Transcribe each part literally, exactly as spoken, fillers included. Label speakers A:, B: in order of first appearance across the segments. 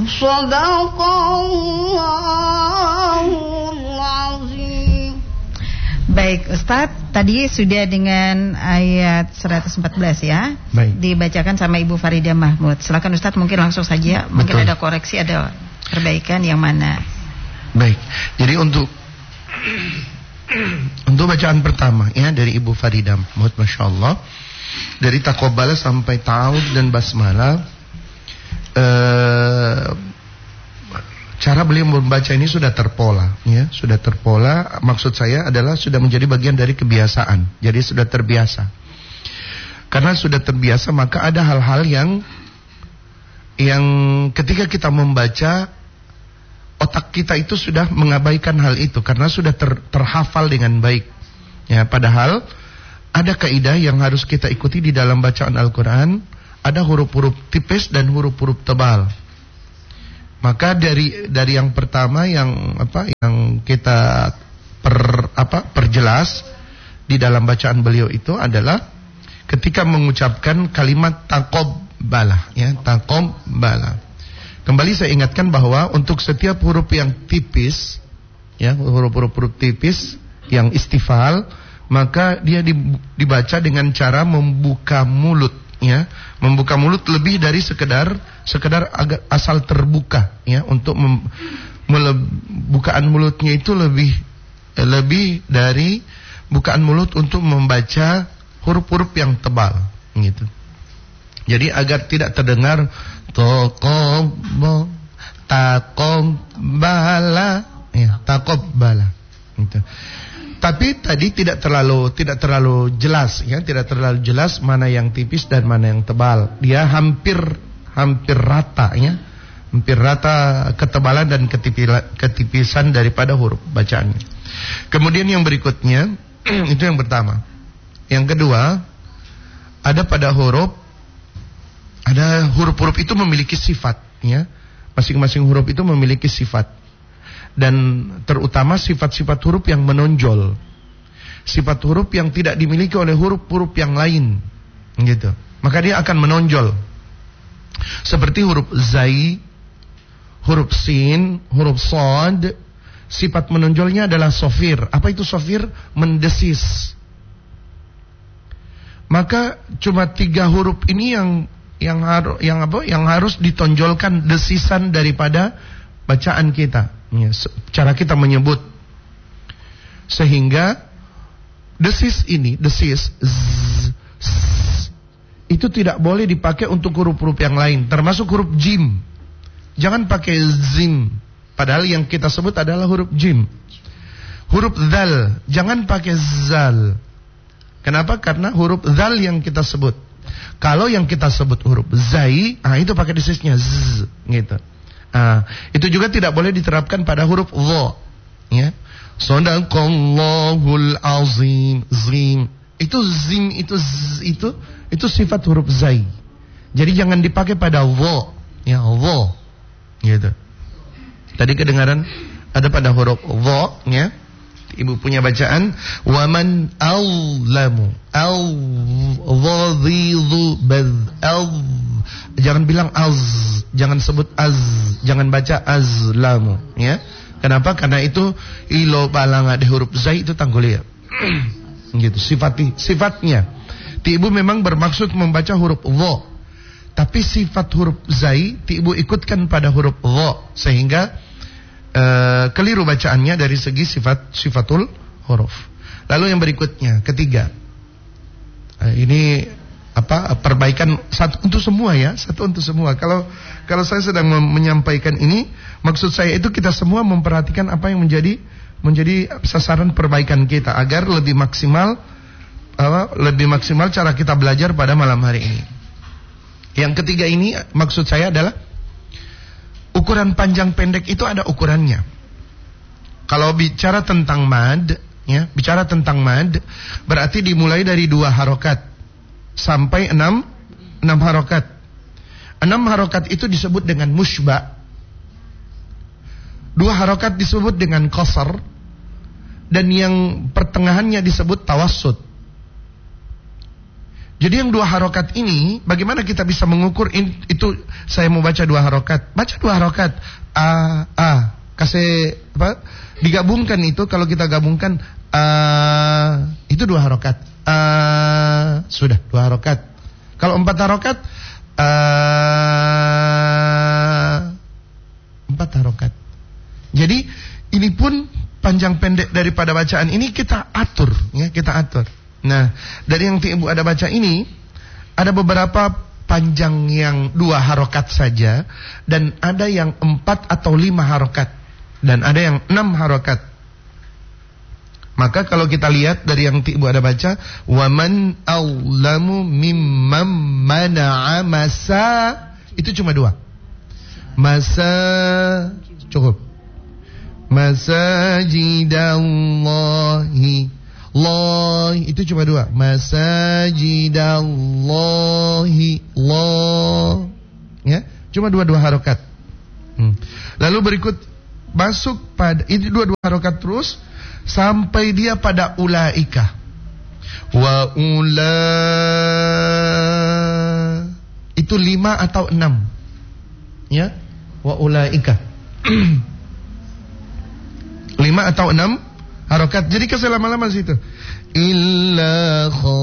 A: Shadaqallahul azim.
B: Baik Ustadz, tadi sudah dengan ayat seratus empat belas ya.
C: Baik.
B: Dibacakan sama Ibu Farida Mahmud. Silakan Ustadz, mungkin langsung saja. Mungkin
C: Betul.
B: ada koreksi, ada perbaikan yang mana.
C: Baik. Jadi untuk untuk bacaan pertama ya dari Ibu Farida Mahmud, Masya Allah, dari Taqabbala sampai Ta'awud dan Basmalah, eh, cara beliau membaca ini sudah terpola ya, sudah terpola. Maksud saya adalah sudah menjadi bagian dari kebiasaan. Jadi sudah terbiasa. Karena sudah terbiasa, maka ada hal-hal yang yang ketika kita membaca, otak kita itu sudah mengabaikan hal itu karena sudah ter, terhafal dengan baik. Ya, padahal ada kaidah yang harus kita ikuti di dalam bacaan Al-Qur'an. Ada huruf-huruf tipis dan huruf-huruf tebal. Maka dari dari yang pertama yang apa yang kita per apa perjelas di dalam bacaan beliau itu adalah ketika mengucapkan kalimat taqabbala ya, taqabbala. Kembali saya ingatkan bahwa untuk setiap huruf yang tipis ya, huruf-huruf huruf tipis yang istifal, maka dia dibaca dengan cara membuka mulut ya, membuka mulut lebih dari sekedar sekedar agak asal terbuka ya, untuk mem, mele, bukaan mulutnya itu lebih lebih dari bukaan mulut untuk membaca huruf-huruf yang tebal gitu. Jadi agar tidak terdengar taqabbal taqabbala ya, taqabbala gitu. Tapi tadi tidak terlalu tidak terlalu jelas ya, tidak terlalu jelas mana yang tipis dan mana yang tebal. Dia hampir hampir rata ya. Hampir rata ketebalan dan ketipisan daripada huruf bacaannya. Kemudian yang berikutnya itu yang pertama. Yang kedua, ada pada huruf ada huruf-huruf itu memiliki sifat ya. Masing-masing huruf itu memiliki sifat. Dan terutama sifat-sifat huruf yang menonjol, sifat huruf yang tidak dimiliki oleh huruf-huruf yang lain gitu. Maka dia akan menonjol. Seperti huruf zai, huruf sin, huruf shad, sifat menonjolnya adalah sofir. Apa itu sofir? Mendesis. Maka cuma tiga huruf ini yang yang harus yang apa? Yang harus ditonjolkan desisan daripada bacaan kita. Ya, cara kita menyebut, sehingga desis ini, desis z, z, itu tidak boleh dipakai untuk huruf-huruf yang lain, termasuk huruf jim. Jangan pakai zim, padahal yang kita sebut adalah huruf jim. Huruf zal, jangan pakai zal. Kenapa? Karena huruf zal yang kita sebut. Kalau yang kita sebut huruf zai, ah itu pakai desisnya z, gitu. Nah, itu juga tidak boleh diterapkan pada huruf dha ya. Shadaqallahul azim, zim. Itu zim itu z, itu itu sifat huruf zai. Jadi jangan dipakai pada dha ya, dha gitu. Tadi kedengaran ada pada huruf dha ya. Ibu punya bacaan waman allamu al wadhidu baz al. Jangan bilang az, jangan sebut az, jangan baca azlamu ya. Kenapa? Karena itu ilo balanga di huruf zai itu tanggulia. Gitu sifati sifatnya. Ti ibu memang bermaksud membaca huruf dha, tapi sifat huruf zai ti ibu ikutkan pada huruf dha sehingga Uh, keliru bacaannya dari segi sifat sifatul huruf. Lalu yang berikutnya, ketiga, uh, ini apa perbaikan satu untuk semua ya, satu untuk semua. Kalau kalau saya sedang menyampaikan ini, maksud saya itu kita semua memperhatikan apa yang menjadi menjadi sasaran perbaikan kita agar lebih maksimal, uh, lebih maksimal cara kita belajar pada malam hari ini. Yang ketiga ini maksud saya adalah ukuran panjang pendek itu ada ukurannya. Kalau bicara tentang mad, ya, bicara tentang mad, berarti dimulai dari dua harokat sampai enam, enam harokat. Enam harokat itu disebut dengan mushba. Dua harokat disebut dengan qasar, dan yang pertengahannya disebut tawassut. Jadi yang dua harokat ini, bagaimana kita bisa mengukur in, itu saya mau baca dua harokat, baca dua harokat, a a kasih apa? Digabungkan itu kalau kita gabungkan a itu dua harokat, a sudah dua harokat. Kalau empat harokat, a empat harokat. Jadi ini pun panjang pendek daripada bacaan ini kita atur, ya kita atur. Nah, dari yang ibu ada baca ini, ada beberapa panjang yang dua harokat saja, dan ada yang empat atau lima harokat, dan ada yang enam harokat. Maka kalau kita lihat dari yang ibu ada baca, waman awlamu mimman mana'a masa, itu cuma dua. Masa cukup. Masajidallahi, Allah itu cuma dua. Masajidallahi, Allah, ya, cuma dua-dua harokat. hmm. Lalu berikut masuk pada ini dua-dua harokat terus sampai dia pada ulaika. Wa ula itu lima atau enam, ya. Wa ulaika lima atau enam harokat. Jadi kasih lama-lama situ. Illa kha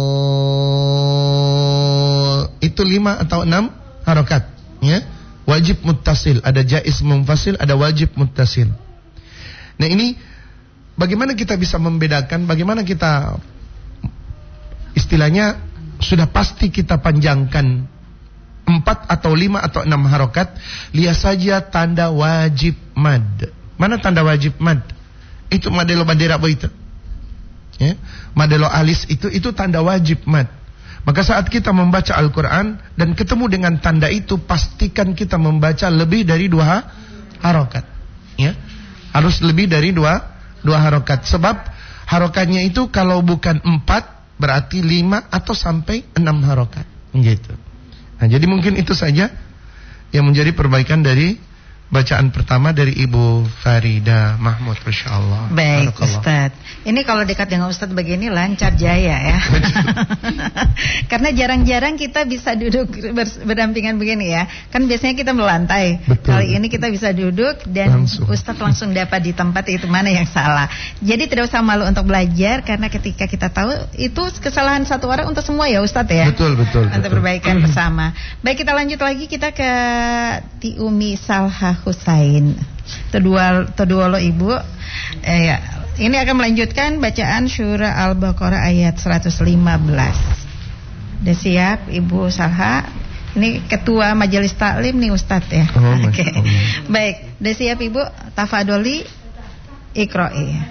C: itu lima atau enam harokat, ya. Wajib muttasil, ada jaiz munfasil, ada wajib muttasil. Nah ini bagaimana kita bisa membedakan, bagaimana kita istilahnya sudah pasti kita panjangkan empat atau lima atau enam harokat. Lihat saja tanda wajib mad. Mana tanda wajib mad? Itu madelo bandera itu, ya, madelo alis itu itu tanda wajib mad. Maka saat kita membaca Al-Quran dan ketemu dengan tanda itu, pastikan kita membaca lebih dari dua harokat, ya, harus lebih dari dua dua harokat. Sebab harokatnya itu kalau bukan empat berarti lima atau sampai enam harokat, gitu. Nah, jadi mungkin itu saja yang menjadi perbaikan dari bacaan pertama dari Ibu Farida Mahmud, Masya Allah.
B: Baik Ustadz, ini kalau dekat dengan Ustadz begini lancar jaya ya. Karena jarang-jarang kita bisa duduk berdampingan begini ya. Kan biasanya kita melantai.
C: Betul.
B: Kali ini kita bisa duduk dan
C: langsung.
B: Ustadz langsung dapat di tempat itu mana yang salah. Jadi tidak usah malu untuk belajar, karena ketika kita tahu itu kesalahan satu orang untuk semua ya Ustadz ya.
C: Betul, betul.
B: Untuk
C: betul.
B: perbaikan bersama. Baik, kita lanjut lagi, kita ke Tiumi Salha Husain. Kedua, kedua lo ibu. Eh, ya. Ini akan melanjutkan bacaan surah Al-Baqarah ayat seratus lima belas. Udah siap Ibu Salha? Ini ketua majelis taklim nih Ustadz ya.
C: Oh,
B: Oke. Okay. Baik, udah siap Ibu? Tafadholi iqra'i.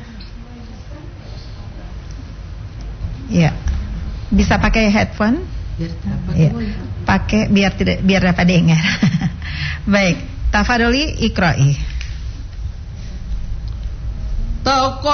B: Ya. Bisa pakai headphone? Ya. Pakai biar tidak biar dapat dengar. Baik. Tafadholi iqra'i.